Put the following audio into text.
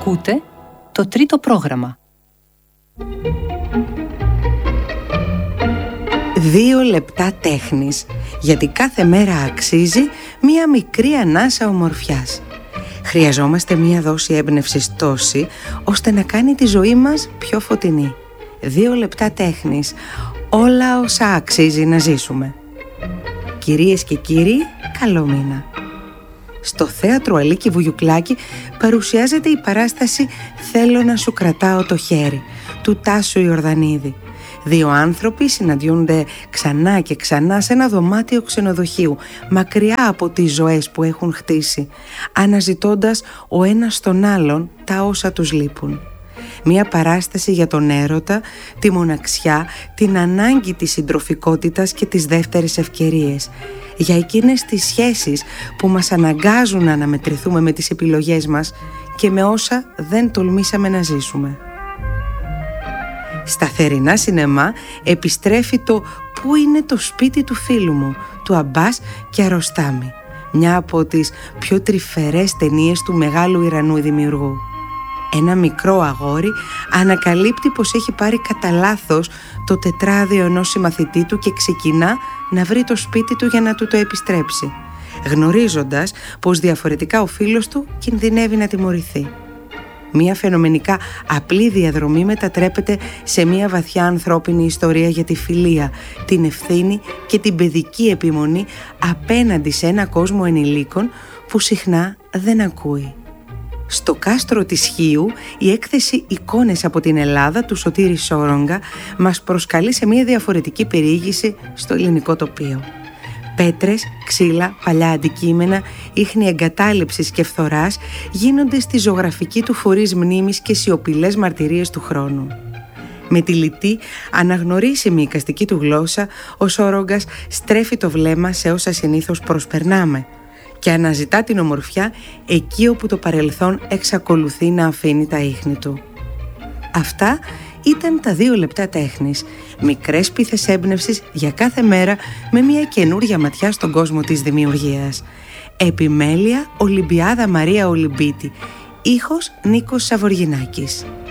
Ακούτε το τρίτο πρόγραμμα. 2 λεπτά τέχνης, γιατί κάθε μέρα αξίζει μία μικρή ανάσα ομορφιάς. Χρειαζόμαστε μία δόση έμπνευσης τόση, ώστε να κάνει τη ζωή μας πιο φωτεινή. 2 λεπτά τέχνης, όλα όσα αξίζει να ζήσουμε. Κυρίες και κύριοι, καλό μήνα. Στο θέατρο Αλίκη Βουγιουκλάκη παρουσιάζεται η παράσταση «Θέλω να σου κρατάω το χέρι» του Τάσου Ιορδανίδη. 2 άνθρωποι συναντιούνται ξανά και ξανά σε ένα δωμάτιο ξενοδοχείου, μακριά από τις ζωές που έχουν χτίσει, αναζητώντας ο ένας τον άλλον τα όσα τους λείπουν. Μία παράσταση για τον έρωτα, τη μοναξιά, την ανάγκη της συντροφικότητας και τις δεύτερες ευκαιρίες. Για εκείνες τις σχέσεις που μας αναγκάζουν να αναμετρηθούμε με τις επιλογές μας και με όσα δεν τολμήσαμε να ζήσουμε. Στα θερινά σινεμά επιστρέφει το «Πού είναι το σπίτι του φίλου μου» του Αμπάς Κιαρωστάμι, μια από τις πιο τρυφερές ταινίες του μεγάλου Ιρανού δημιουργού. Ένα μικρό αγόρι ανακαλύπτει πως έχει πάρει κατά λάθος το τετράδιο ενός συμμαθητή του και ξεκινά να βρει το σπίτι του για να του το επιστρέψει, γνωρίζοντας πως διαφορετικά ο φίλος του κινδυνεύει να τιμωρηθεί. Μία φαινομενικά απλή διαδρομή μετατρέπεται σε μία βαθιά ανθρώπινη ιστορία για τη φιλία, την ευθύνη και την παιδική επιμονή απέναντι σε ένα κόσμο ενηλίκων που συχνά δεν ακούει. Στο κάστρο της Χίου, η έκθεση «Εικόνες από την Ελλάδα» του Σωτήρη Σόρογγα μας προσκαλεί σε μια διαφορετική περιήγηση στο ελληνικό τοπίο. Πέτρες, ξύλα, παλιά αντικείμενα, ίχνη εγκατάλειψης και φθοράς γίνονται στη ζωγραφική του φορείς μνήμης και σιωπηλές μαρτυρίες του χρόνου. Με τη λιτή, αναγνωρίσιμη εικαστική του γλώσσα, ο Σόρογγας στρέφει το βλέμμα σε όσα συνήθως προσπερνάμε και αναζητά την ομορφιά εκεί όπου το παρελθόν εξακολουθεί να αφήνει τα ίχνη του. Αυτά ήταν τα 2 λεπτά τέχνης, μικρές πίθες έμπνευσης για κάθε μέρα με μια καινούρια ματιά στον κόσμο της δημιουργίας. Επιμέλεια Ολυμπιάδα Μαρία Ολυμπίτη, ήχος Νίκος Σαβοργινάκης.